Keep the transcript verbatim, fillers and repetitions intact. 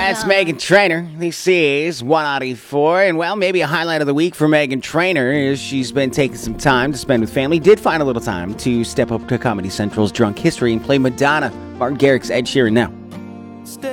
That's Meghan Trainor. This is one eighty-four. And, well, maybe a highlight of the week for Meghan Trainor is she's been taking some time to spend with family. Did find a little time to step up to Comedy Central's Drunk History and play Madonna, Martin Garrix's Ed Sheeran now.